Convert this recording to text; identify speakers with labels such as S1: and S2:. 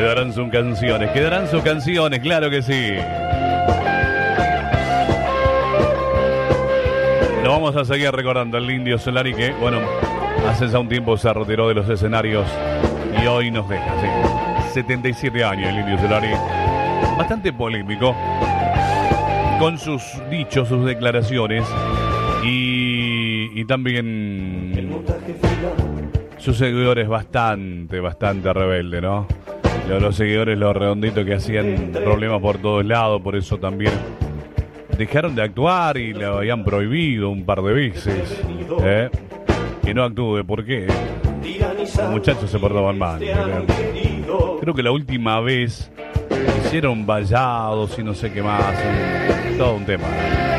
S1: Quedarán sus canciones, claro que sí. Lo vamos a seguir recordando el Indio Solari que, bueno, hace ya un tiempo se retiró de los escenarios y hoy nos deja, sí. 77 años el Indio Solari. Bastante polémico con sus dichos, sus declaraciones y también sus seguidores bastante rebelde, ¿no? Los seguidores, los redonditos que hacían problemas por todos lados, por eso también dejaron de actuar y le habían prohibido un par de veces que no actúe. ¿Por qué? Los muchachos se portaban mal. Creo que la última vez hicieron vallados y no sé qué más. Todo un tema.